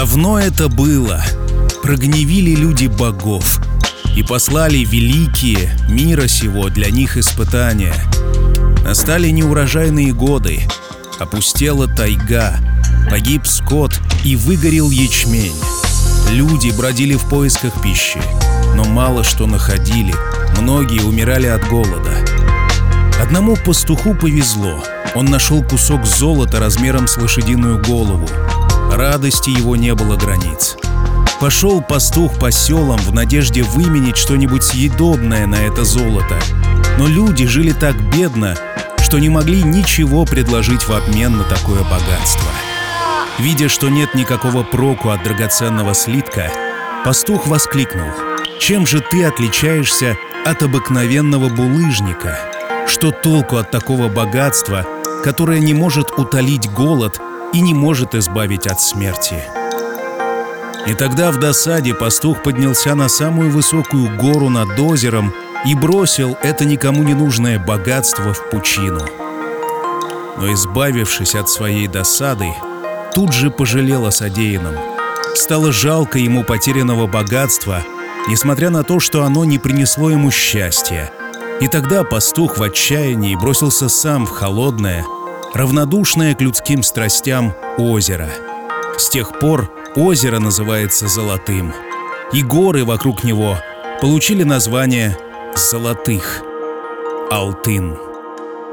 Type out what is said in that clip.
Давно это было. Прогневили люди богов и послали великие мира сего для них испытания. Настали неурожайные годы, опустела тайга, погиб скот и выгорел ячмень. Люди бродили в поисках пищи, но мало что находили, многие умирали от голода. Одному пастуху повезло, он нашел кусок золота размером с лошадиную голову. Радости его не было границ. Пошел пастух по селам в надежде выменить что-нибудь съедобное на это золото. Но люди жили так бедно, что не могли ничего предложить в обмен на такое богатство. Видя, что нет никакого проку от драгоценного слитка, пастух воскликнул: «Чем же ты отличаешься от обыкновенного булыжника? Что толку от такого богатства, которое не может утолить голод и не может избавить от смерти?» И тогда в досаде пастух поднялся на самую высокую гору над озером и бросил это никому не нужное богатство в пучину. Но, избавившись от своей досады, тут же пожалел о содеянном. Стало жалко ему потерянного богатства, несмотря на то, что оно не принесло ему счастья. И тогда пастух в отчаянии бросился сам в холодное, равнодушное к людским страстям озеро. С тех пор озеро называется Золотым, и горы вокруг него получили название Золотых — Алтын.